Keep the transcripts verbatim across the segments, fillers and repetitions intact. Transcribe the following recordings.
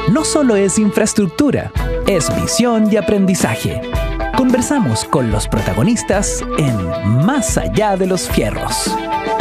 no solo es infraestructura, es visión y aprendizaje. Conversamos con los protagonistas en Más allá de los fierros.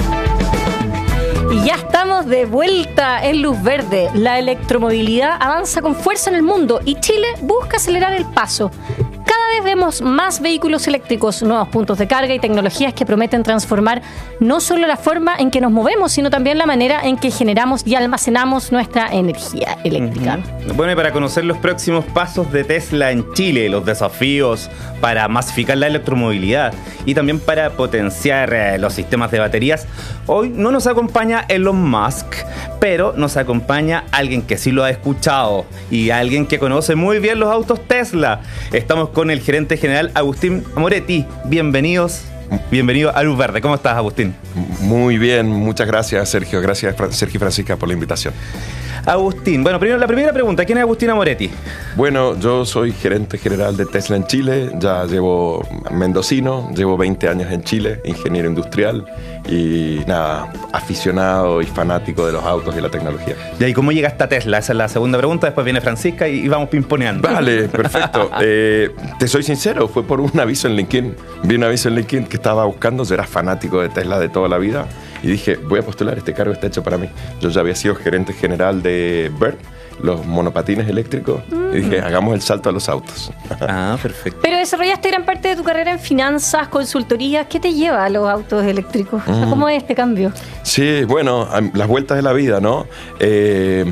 Y ya estamos de vuelta en Luz Verde. La electromovilidad avanza con fuerza en el mundo y Chile busca acelerar el paso. Cada vez vemos más vehículos eléctricos, nuevos puntos de carga y tecnologías que prometen transformar no solo la forma en que nos movemos, sino también la manera en que generamos y almacenamos nuestra energía eléctrica. Uh-huh. Bueno, y para conocer los próximos pasos de Tesla en Chile, los desafíos para masificar la electromovilidad y también para potenciar eh, los sistemas de baterías, hoy no nos acompaña Elon Musk, pero nos acompaña alguien que sí lo ha escuchado y alguien que conoce muy bien los autos Tesla. Estamos con el gerente general Agustín Moretti. Bienvenidos, bienvenido a Luz Verde. ¿Cómo estás, Agustín? Muy bien, muchas gracias, Sergio. Gracias, Sergio y Francisca, por la invitación. Agustín, bueno, primero la primera pregunta, ¿quién es Agustín Moretti? Bueno, yo soy gerente general de Tesla en Chile, ya llevo mendocino, llevo veinte años en Chile, ingeniero industrial y nada, aficionado y fanático de los autos y la tecnología. ¿Y ahí cómo llegaste a Tesla? Esa es la segunda pregunta, después viene Francisca y, y vamos pimponeando. Vale, perfecto. eh, te soy sincero, fue por un aviso en LinkedIn. Vi un aviso en LinkedIn que estaba buscando, yo era fanático de Tesla de toda la vida. Y dije, voy a postular, este cargo está hecho para mí. Yo ya había sido gerente general de B E R T, los monopatines eléctricos, mm. y dije, hagamos el salto a los autos. Ah, perfecto. Pero desarrollaste gran parte de tu carrera en finanzas, consultoría. ¿Qué te lleva a los autos eléctricos? Mm. O sea, ¿cómo es este cambio? Sí, bueno, las vueltas de la vida, ¿no? Eh,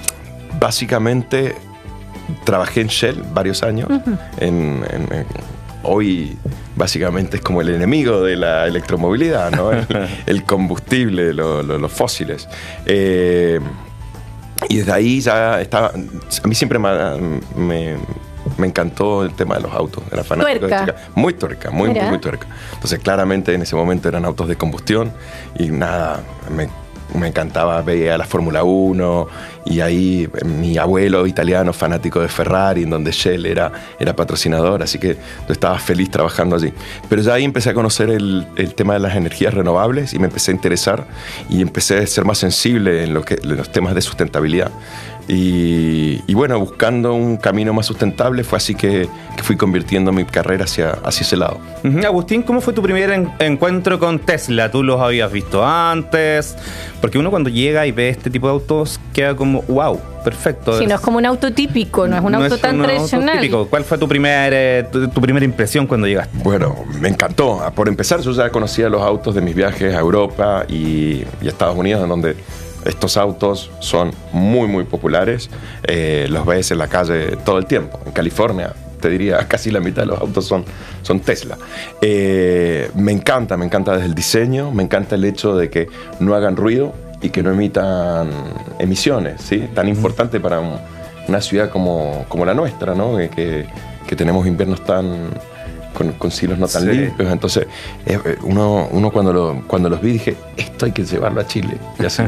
básicamente, trabajé en Shell varios años, uh-huh. en, en, en hoy básicamente es como el enemigo de la electromovilidad, ¿no? El, el combustible, lo, lo, los fósiles. Eh, y desde ahí ya estaba... A mí siempre me, me, me encantó el tema de los autos. Era fanático de chica. Muy tuerca, muy, muy, muy tuerca. Entonces, claramente, en ese momento eran autos de combustión y nada, me... Me encantaba, veía la Fórmula uno y ahí mi abuelo italiano fanático de Ferrari, en donde Shell era, era patrocinador, así que yo estaba feliz trabajando allí. Pero ya ahí empecé a conocer el, el tema de las energías renovables y me empecé a interesar y empecé a ser más sensible en, lo que, en los temas de sustentabilidad. Y, y bueno, buscando un camino más sustentable fue así que, que fui convirtiendo mi carrera hacia, hacia ese lado. Uh-huh. Agustín, ¿cómo fue tu primer en, encuentro con Tesla? ¿Tú los habías visto antes? Porque uno cuando llega y ve este tipo de autos queda como, wow, perfecto. Sí, no es como un auto típico, no es un no auto es tan un tradicional. Auto típico. ¿Cuál fue tu, primer, eh, tu, tu primera impresión cuando llegaste? Bueno, me encantó. Por empezar, yo ya conocía los autos de mis viajes a Europa y, y a Estados Unidos, en donde estos autos son muy, muy populares. Eh, los ves en la calle todo el tiempo. En California, te diría, casi la mitad de los autos son, son Tesla. Eh, me encanta, me encanta desde el diseño, me encanta el hecho de que no hagan ruido y que no emitan emisiones, ¿sí? Tan importante para un, una ciudad como, como la nuestra, ¿no? Que, que, que tenemos inviernos tan... Con, con cielos no tan sí. limpios. Entonces, eh, uno, uno cuando, lo, cuando los vi dije, esto hay que llevarlo a Chile. Y así.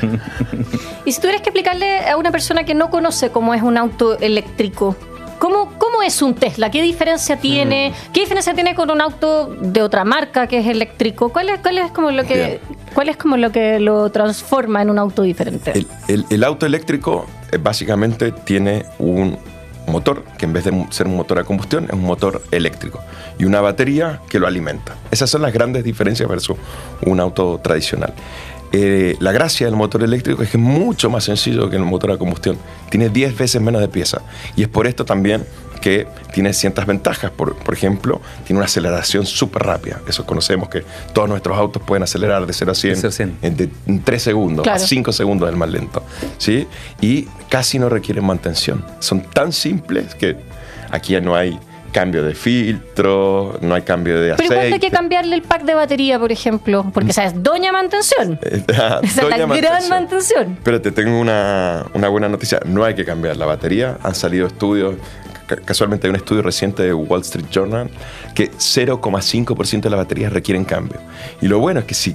Y si tuvieras que explicarle a una persona que no conoce cómo es un auto eléctrico, ¿cómo, cómo es un Tesla? ¿Qué diferencia tiene? Mm. ¿Qué diferencia tiene con un auto de otra marca que es eléctrico? ¿Cuál es, cuál es como lo que, cuál es como lo que lo transforma en un auto diferente? El, el, el auto eléctrico eh, básicamente tiene un motor que en vez de ser un motor a combustión es un motor eléctrico y una batería que lo alimenta. Esas son las grandes diferencias versus un auto tradicional. Eh, la gracia del motor eléctrico es que es mucho más sencillo que el motor a combustión. Tiene diez veces menos de pieza y es por esto también que tiene ciertas ventajas. Por, por ejemplo, tiene una aceleración súper rápida. Eso conocemos que todos nuestros autos pueden acelerar de cero a cien en, de, en tres segundos, claro. A cinco segundos el más lento, ¿sí? Y casi no requieren mantención. Son tan simples que aquí no hay cambio de filtro, no hay cambio de aceite. Pero ¿cuándo hay que cambiarle el pack de batería, por ejemplo? Porque esa es doña mantención. Ah, esa es la mantención. Gran mantención. Pero te tengo una, una buena noticia. No hay que cambiar la batería. Han salido estudios. Casualmente hay un estudio reciente de Wall Street Journal que cero coma cinco por ciento de las baterías requieren cambio. Y lo bueno es que si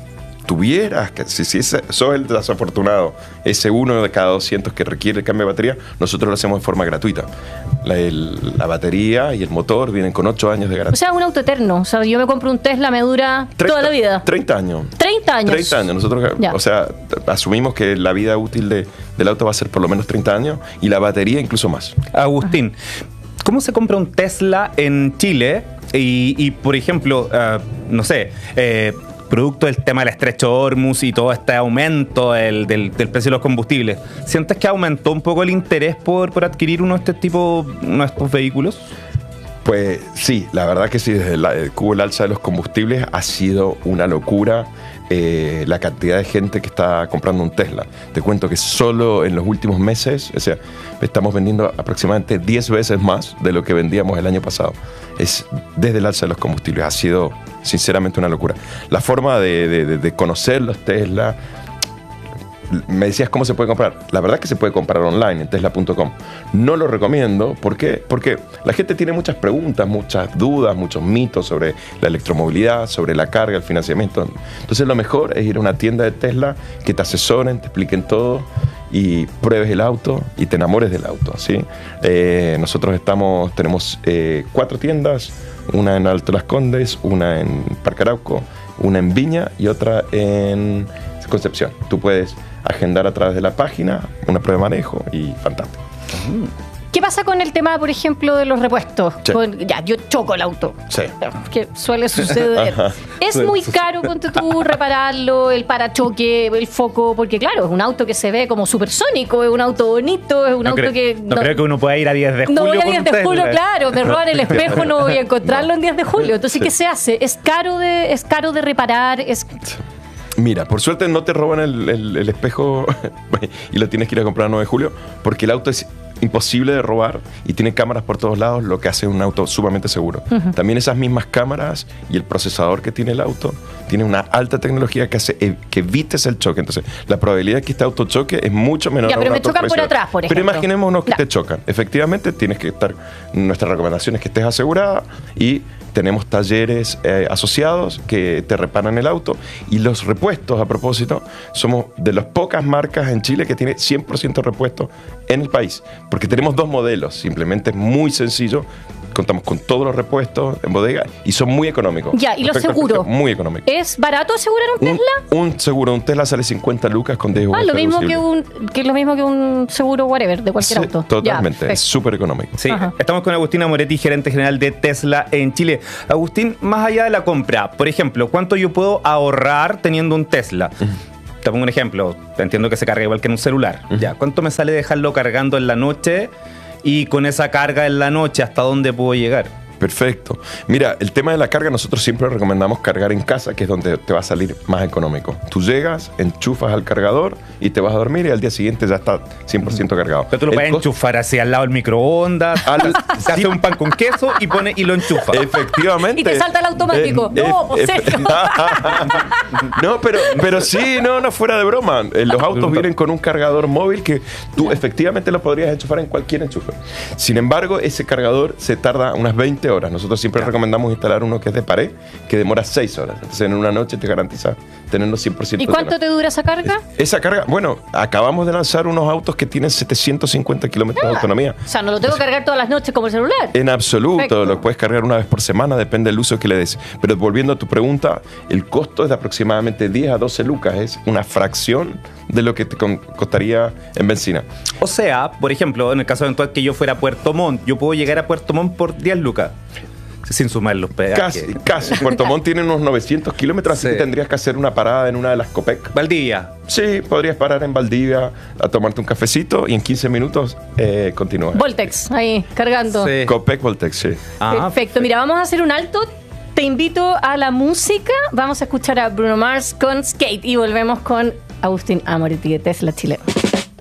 tuvieras, que, si, si ese, sos el desafortunado, ese uno de cada doscientos que requiere el cambio de batería, nosotros lo hacemos de forma gratuita. La, el, la batería y el motor vienen con ocho años de O garantía. sea, un auto eterno. O sea, yo me compro un Tesla, me dura treinta, toda la vida. treinta años. treinta años. treinta años. Nosotros, Ya. o sea, asumimos que la vida útil de, del auto va a ser por lo menos treinta años y la batería incluso más. Agustín, ¿cómo se compra un Tesla en Chile? Y, y por ejemplo, uh, no sé, eh, producto del tema del estrecho Hormuz y todo este aumento del, del, del precio de los combustibles, ¿sientes que aumentó un poco el interés por, por adquirir uno de este tipo, uno de estos vehículos? Pues sí, la verdad que sí, desde la, el cubo el alza de los combustibles ha sido una locura eh, la cantidad de gente que está comprando un Tesla. Te cuento que solo en los últimos meses, o sea, estamos vendiendo aproximadamente diez veces más de lo que vendíamos el año pasado. Es desde el alza de los combustibles, ha sido sinceramente una locura. La forma de, de, de conocer los Tesla, me decías cómo se puede comprar. La verdad es que se puede comprar online en tesla punto com. No lo recomiendo. ¿Por qué? Porque la gente tiene muchas preguntas, muchas dudas, muchos mitos sobre la electromovilidad, sobre la carga, el financiamiento. Entonces lo mejor es ir a una tienda de Tesla que te asesoren, te expliquen todo y pruebes el auto y te enamores del auto, ¿sí? Eh, nosotros estamos, tenemos eh, cuatro tiendas, una en Alto Las Condes, una en Parque Arauco, una en Viña y otra en Concepción. Tú puedes agendar a través de la página una prueba de manejo y fantástico. ¿Qué pasa con el tema, por ejemplo, de los repuestos? Sí. Con- ya, yo choco el auto. Sí. Que suele suceder. Es muy caro, ponte tú, repararlo, el parachoque, el foco, porque claro, es un auto que se ve como supersónico, es un auto bonito, es un No, auto cre- que... no creo que uno pueda ir a diez de julio. No voy a con diez un de julio, Tesla. claro, me roban el espejo, no voy a encontrarlo No. en diez de julio. Entonces, ¿qué se hace? Es caro de, es caro de reparar, es... Mira, por suerte no te roban el, el- el espejo y lo tienes que ir a comprar el nueve de julio porque el auto es imposible de robar y tiene cámaras por todos lados, lo que hace un auto sumamente seguro. También esas mismas cámaras y el procesador que tiene el auto tiene una alta tecnología que hace eh, que evites el choque. Entonces, la probabilidad de que este auto choque es mucho menor. Ya, a un pero me auto chocan por tradicional. atrás, por Pero ejemplo. imaginémonos que Ya. te chocan. Efectivamente, tienes que estar... Nuestra recomendación es que estés asegurada y tenemos talleres eh, asociados que te reparan el auto y los repuestos, a propósito, somos de las pocas marcas en Chile que tiene cien por ciento repuestos en el país, porque tenemos dos modelos, simplemente es muy sencillo, contamos con todos los repuestos en bodega y son muy económicos. Ya, ¿y los Respecto al seguros? precio, muy económicos. ¿Es barato asegurar un Un, Tesla? un seguro, un Tesla sale cincuenta lucas con diez Ah, lo mismo que deducible. un que es lo mismo que un seguro whatever de cualquier Sí, auto. totalmente, Ya, es súper económico. Sí, Ajá. estamos con Agustín Amoretti, gerente general de Tesla en Chile. Agustín, más allá de la compra, por ejemplo, ¿cuánto yo puedo ahorrar teniendo un Tesla? Te pongo un ejemplo, entiendo que se carga igual que en un celular. Ya, ¿cuánto me sale dejarlo cargando en la noche? Y con esa carga en la noche, ¿hasta dónde puedo llegar? Perfecto. Mira, el tema de la carga, nosotros siempre recomendamos cargar en casa, que es donde te va a salir más económico. Tú llegas, enchufas al cargador y te vas a dormir y al día siguiente ya está cien por ciento cargado. Pero tú lo El puedes costo- enchufar así al lado del microondas, Al- se hace un pan con queso y pone y lo enchufa. Efectivamente. Y te salta el automático. Eh, No, eh, ¿en serio? No, pero, pero sí, no, no fuera de broma. Eh, Los autos vienen con un cargador móvil que tú efectivamente lo podrías enchufar en cualquier enchufe. Sin embargo, ese cargador se tarda unas veinte horas. Nosotros siempre recomendamos instalar uno que es de pared, que demora seis horas. Entonces, en una noche te garantiza tenerlo cien por ciento. ¿Y cuánto te dura esa carga? Esa carga, bueno, acabamos de lanzar unos autos que tienen setecientos cincuenta kilómetros de autonomía. O sea, no lo tengo que cargar todas las noches como el celular. En absoluto, Perfecto. lo puedes cargar una vez por semana, depende del uso que le des. Pero volviendo a tu pregunta, el costo es de aproximadamente diez a doce lucas, es una fracción de lo que te con- costaría en benzina. O sea, por ejemplo, en el caso eventual que yo fuera a Puerto Montt, yo puedo llegar a Puerto Montt por diez lucas. Sin sumar los peajes. Casi, casi. Puerto Montt tiene unos novecientos kilómetros, así Sí. que tendrías que hacer una parada en una de las Copec. Valdivia. Sí, podrías parar en Valdivia a tomarte un cafecito y en quince minutos eh, continúas. Voltex, ahí, cargando. Sí. Copec Voltex, sí. Ah, Perfecto. Mira, vamos a hacer un alto. Te invito a la música. Vamos a escuchar a Bruno Mars con Skate y volvemos con Agustín Amoretti de Tesla Chile.